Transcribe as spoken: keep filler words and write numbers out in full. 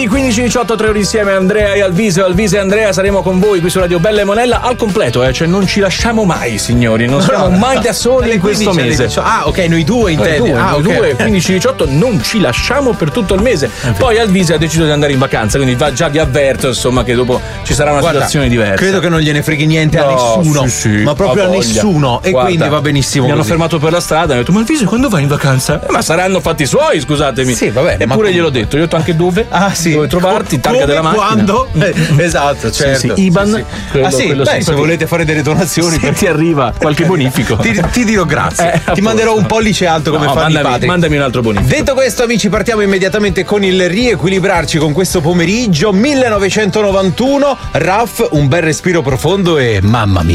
Domani quindici diciotto, tre ore insieme, Andrea e Alvise, Alvise e Andrea, saremo con voi qui su Radio Bella e Monella al completo, eh, cioè non ci lasciamo mai, signori, non siamo mai da soli in questo mese. Ah, ok, noi due intendi. Noi due, ah, noi okay. due, quindici diciotto non ci lasciamo per tutto il mese. Poi Alvise ha deciso di andare in vacanza, quindi va, già vi avverto insomma che dopo ci sarà una Guarda, situazione diversa. Credo che non gliene freghi niente No, a nessuno, sì, sì, ma proprio a, a nessuno. E Guarda, quindi va benissimo. Mi hanno così. fermato per la strada e hanno detto: ma Alvise quando vai in vacanza? Eh, ma saranno fatti suoi, scusatemi. Sì, va bene. Eppure ma... gliel'ho detto, gli ho detto anche dove. Ah, sì. Dove trovarti, Come, targa della macchina. Quando? Eh, esatto, certo. Sì, sì. I B A N. Sì, sì. Quello, ah sì, quello beh, sì, se volete fare delle donazioni se ti arriva qualche bonifico. ti, ti dirò grazie. Eh, ti manderò un pollice alto come no, fanno mandami, i padri. Mandami un altro bonifico. Detto questo, amici, partiamo immediatamente con il riequilibrarci con questo pomeriggio millenovecentonovantuno. Raf, un bel respiro profondo e mamma mia.